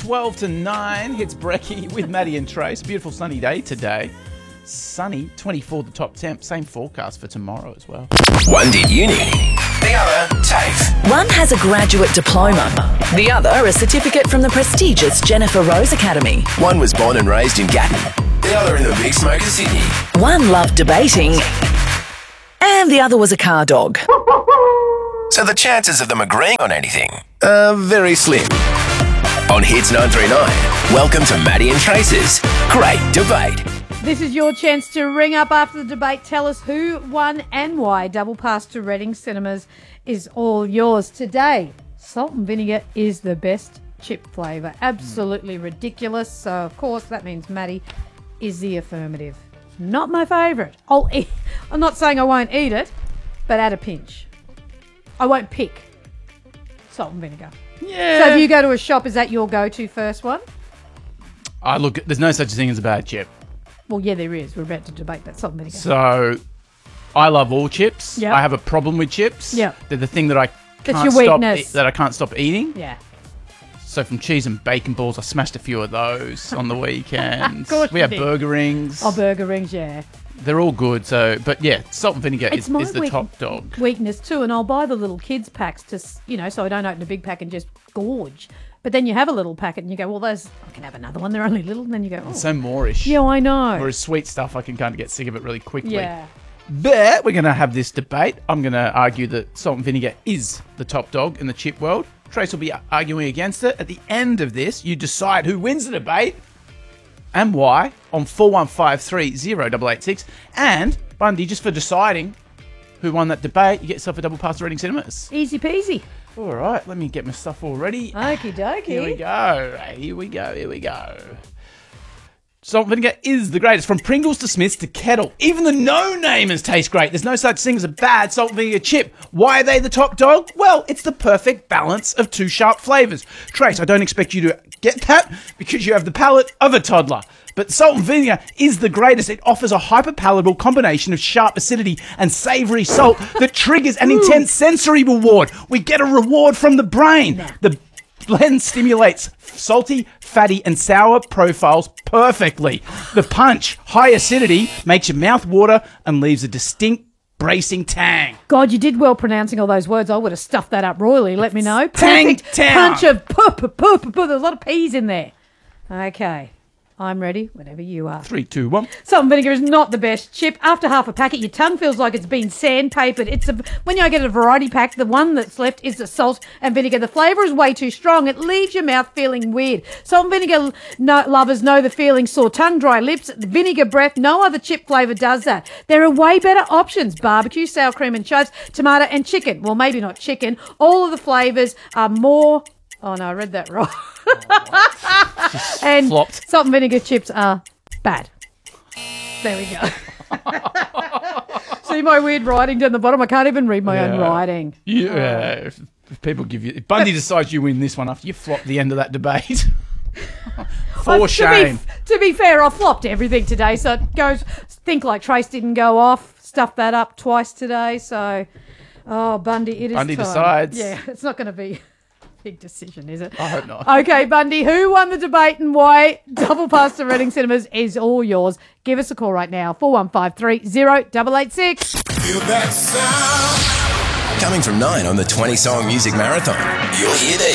12 to 9 hits Brekkie with Maddie and Trace. Beautiful sunny day today. Sunny, 24 the top temp. Same forecast for tomorrow as well. One did uni, the other TAFE. One has a graduate diploma, the other a certificate from the prestigious Jennifer Rose Academy. One was born and raised in Gatton, the other in the Big Smoke of Sydney. One loved debating, and the other was a car dog. So the chances of them agreeing on anything are very slim. On Hits 939, welcome to Maddie and Trace's Great Debate. This is your chance to ring up after the debate. Tell us who won and why. Double pass to Reading Cinemas is all yours today. Salt and vinegar is the best chip flavour. Absolutely ridiculous. So, of course, that means Maddie is the affirmative. Not my favourite. I'm not saying I won't eat it, but at a pinch. I won't pick salt and vinegar. Yeah. So if you go to a shop, is that your go-to first one? There's no such thing as a bad chip. Well, yeah, there is. We're about to debate that salt and vinegar. So, I love all chips. Yep. I have a problem with chips. Yep. They're the thing that I That's your weakness. that I can't stop eating. Yeah. So from cheese and bacon balls, I smashed a few of those on the weekend. Of course we you have did. burger rings. Oh, burger rings, yeah. They're all good. So, but yeah, salt and vinegar It's is my the top dog. weakness too, and I'll buy the little kids packs to, so I don't open a big pack and just gorge. But then you have a little packet and you go, well, I can have another one. They're only little. And then you go, oh. It's so moreish. Yeah, I know. Whereas sweet stuff, I can kind of get sick of it really quickly. Yeah. But we're going to have this debate. I'm going to argue that salt and vinegar is the top dog in the chip world. Trace will be arguing against it. At the end of this, you decide who wins the debate and why on 41530886. And Bundy, just for deciding who won that debate, you get yourself a double pass to Reading Cinemas. Easy peasy. All right, let me get my stuff all ready. Okie dokie. Here we go. Salt and vinegar is the greatest. From Pringles to Smiths to Kettle. Even the no-namers taste great. There's no such thing as a bad salt and vinegar chip. Why are they the top dog? Well, it's the perfect balance of two sharp flavours. Trace, I don't expect you to get that because you have the palate of a toddler. But salt and vinegar is the greatest. It offers a hyper-palatable combination of sharp acidity and savoury salt that triggers an intense sensory reward. We get a reward from the brain. The blend stimulates salty, fatty, and sour profiles perfectly. The punch, high acidity, makes your mouth water and leaves a distinct bracing tang. God, you did well pronouncing all those words. I would have stuffed that up royally. Let me know. Tang Perfect town. punch of poop. There's a lot of peas in there. Okay. I'm ready whenever you are. 3, 2, 1. Salt and vinegar is not the best chip. After half a packet, your tongue feels like it's been sandpapered. When you get a variety pack, the one that's left is the salt and vinegar. The flavour is way too strong. It leaves your mouth feeling weird. Salt and vinegar lovers know the feeling. Sore tongue, dry lips, vinegar breath. No other chip flavour does that. There are way better options. Barbecue, sour cream and chives, tomato and chicken. Well, maybe not chicken. All of the flavours are more... Oh, no, I read that wrong. And flopped. salt and vinegar chips are bad. There we go. See my weird writing down the bottom? I can't even read my own writing. Yeah, if people give you... If Bundy decides you win this one after you flop the end of that debate. For shame. To be fair, I flopped everything today, so it goes... Think like Trace didn't go off. Stuffed that up twice today, so... Oh, Bundy, it is Bundy time. decides. Yeah, it's not going to be... Big decision, is it? I hope not. Okay, Bundy, who won the debate and why? Double pass to Reading Cinemas is all yours. Give us a call right now, 41530886. Feel that sound. Coming from 9 on the 20-song music marathon, you'll hear these.